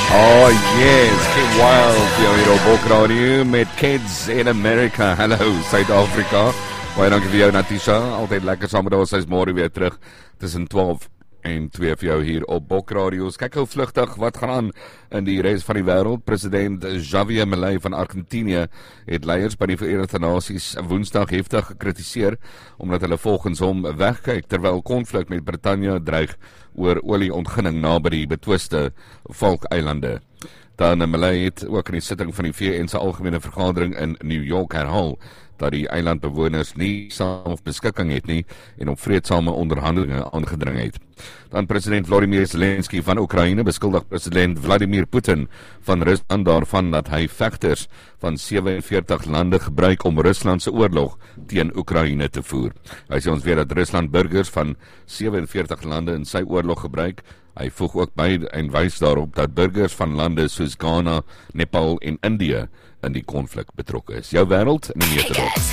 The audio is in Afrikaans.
Oh yes, Kim Wilde vir jou hier op Bokradio met Kids in America. Hallo Suid-Afrika. Baie dankie vir jou Natisha, altyd lekker saam met ons. Sy's môre weer terug tussen 12 en 2 vir jou hier op Bokradio. Kyk hoe vlugtig wat gaan aan in die res van die wêreld. President Javier Milei van Argentinië het leiers by die Verenigde Nasies Woensdag heftig gekritiseer omdat hulle volgens hom wegkyk terwyl konflik met Brittanje dreig oor olieontginning naby die betwiste Falklandse. Dan Milei het ook in die sitting van die VN se algemene vergadering in New York herhaal dat die eilandbewoners nie selfbeskikking het nie en op vreedsame onderhandelinge aangedring het. Dan president Volodymyr Zelensky van Oekraïne beskuldig president Vladimir Putin van Rusland daarvan dat hy vegters van 47 lande gebruik om Rusland se oorlog teen Oekraïne te voer. Hy sê ons weet dat Rusland burgers van 47 lande in sy oorlog gebruik. Hy voeg ook by en wys daarop dat burgers van lande soos Ghana, Nepal en Indië in die konflik betrokke is. Jou wêreld in 'n meter.